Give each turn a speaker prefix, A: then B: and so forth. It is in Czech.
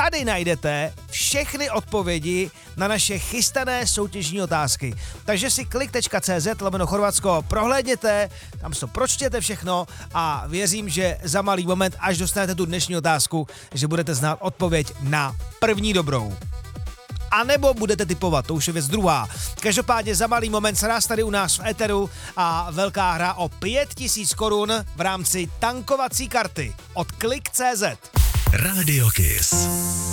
A: Tady najdete všechny odpovědi na naše chystané soutěžní otázky. Takže si klik.cz/Chorvatsko prohlédněte, tam si to pročtěte všechno a věřím, že za malý moment, až dostanete tu dnešní otázku, že budete znát odpověď na první dobrou. A nebo budete tipovat, to už je věc druhá. Každopádně za malý moment se nás tady u nás v éteru a velká hra o 5000 korun v rámci tankovací karty od Klik.cz.
B: Radio Kiss.